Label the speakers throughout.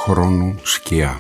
Speaker 1: χρόνου σκιά.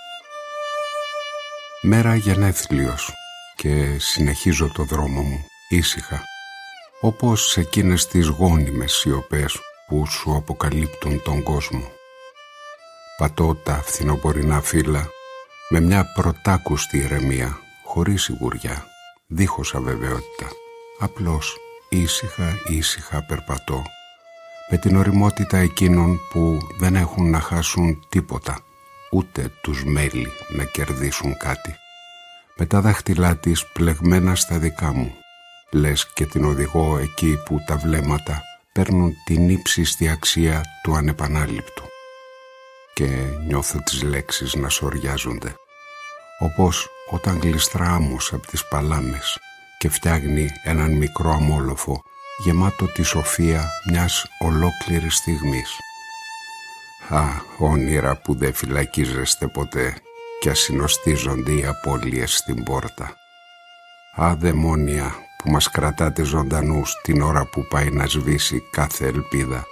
Speaker 1: Μέρα γενέθλιος και συνεχίζω το δρόμο μου ήσυχα, όπως εκείνες τις γόνιμες σιωπές που σου αποκαλύπτουν τον κόσμο. Πατώ τα φθινοπορεινά φύλλα με μια πρωτάκουστη ηρεμία, χωρίς σιγουριά, δίχως αβεβαιότητα. Απλώς ήσυχα περπατώ, με την ωριμότητα εκείνων που δεν έχουν να χάσουν τίποτα, ούτε τους μέλη να κερδίσουν κάτι. Με τα δάχτυλά της πλεγμένα στα δικά μου, λες και την οδηγώ εκεί που τα βλέμματα παίρνουν την ύψιστη αξία του ανεπανάληπτου. Και νιώθω τις λέξεις να σοριάζονται, όπως όταν γλιστρά άμμος από τις παλάμες και φτιάχνει έναν μικρό αμόλοφο γεμάτο τη σοφία μιας ολόκληρης στιγμής. Α, όνειρα που δεν φυλακίζεστε ποτέ και ασυνοστίζονται οι απώλειες στην πόρτα. Α, δαιμόνια που μας κρατάτε ζωντανούς την ώρα που πάει να σβήσει κάθε ελπίδα.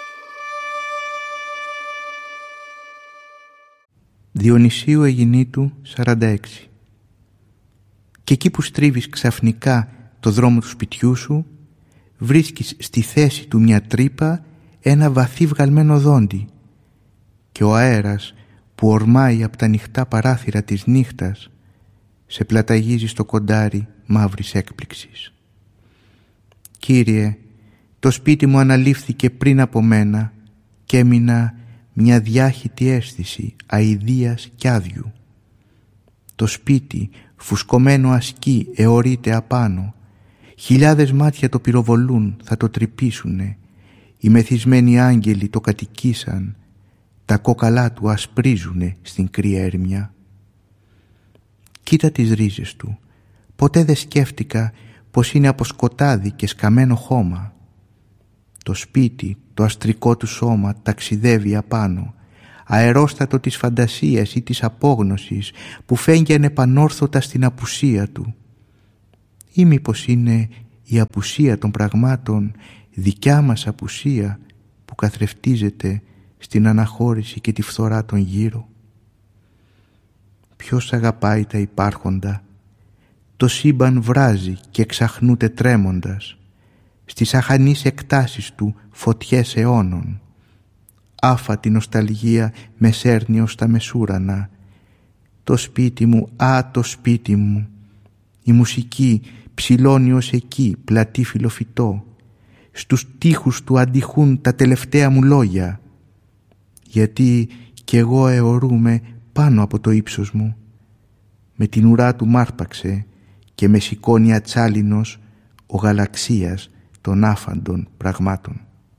Speaker 2: Διονυσίου Αιγινήτου 46. Και εκεί που στρίβεις ξαφνικά το δρόμο του σπιτιού σου, βρίσκεις στη θέση του μια τρύπα ένα βαθύ βγαλμένο δόντι και ο αέρας που ορμάει από τα ανοιχτά παράθυρα της νύχτας σε πλαταγίζει στο κοντάρι μαύρης έκπληξης. Κύριε, το σπίτι μου αναλήφθηκε πριν από μένα και έμεινα μια διάχυτη αίσθηση αηδίας κι άδειου. Το σπίτι φουσκωμένο ασκεί αιωρείται απάνω, χιλιάδες μάτια το πυροβολούν, θα το τρυπήσουνε, οι μεθυσμένοι άγγελοι το κατοικήσαν, τα κόκαλά του ασπρίζουνε στην κρύα ερμιά. Κοίτα τις ρίζες του, ποτέ δεν σκέφτηκα πως είναι από σκοτάδι και σκαμμένο χώμα. Το σπίτι, το αστρικό του σώμα ταξιδεύει απάνω, αερόστατο της φαντασίας ή της απόγνωσης που φαίνεται ανεπανόρθωτα στην απουσία του. Ή μήπως είναι η απουσία των πραγμάτων δικιά μας απουσία που καθρεφτίζεται στην αναχώρηση και τη φθορά των γύρω. Ποιος αγαπάει τα υπάρχοντα, το σύμπαν βράζει και εξαχνούται τρέμοντας, στις αχανείς εκτάσεις του φωτιές αιώνων. Άφατη νοσταλγία με σέρνει ως τα μεσούρανα. Το σπίτι μου, το σπίτι μου, η μουσική ψηλώνει ως εκεί πλατή φιλοφυτό. Στους τοίχους του αντιχούν τα τελευταία μου λόγια, γιατί κι εγώ αιωρούμε πάνω από το ύψος μου. Με την ουρά του μάρπαξε και με σηκώνει ατσάλινος ο γαλαξίας των άφαντων πραγμάτων.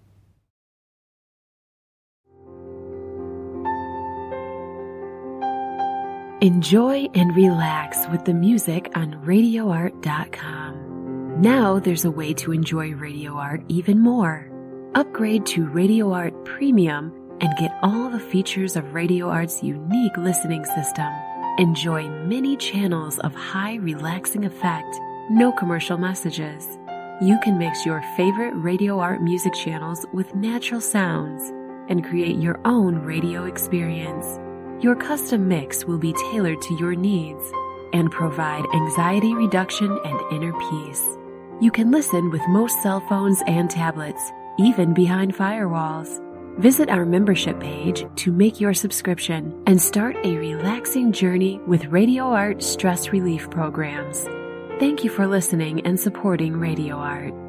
Speaker 3: Enjoy and relax with the music on RadioArt.com. Now there's a way to enjoy Radio Art even more. Upgrade to Radio Art Premium and get all the features of Radio Art's unique listening system. Enjoy many channels of high relaxing effect, no commercial messages. You can mix your favorite Radio Art music channels with natural sounds and create your own radio experience. Your custom mix will be tailored to your needs and provide anxiety reduction and inner peace. You can listen with most cell phones and tablets, even behind firewalls. Visit our membership page to make your subscription and start a relaxing journey with Radio Art stress relief programs. Thank you for listening and supporting Radio Art.